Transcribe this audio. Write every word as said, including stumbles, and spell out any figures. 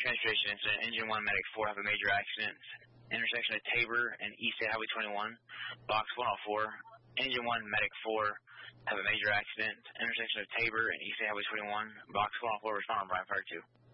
transportation incident. Engine one, Medic four have a major accident. Intersection of Tabor and East State Highway twenty-one, box one oh four. Engine one, Medic four have a major accident. Intersection of Tabor and East State Highway twenty-one, box one oh four. Respond on Brian Fire two.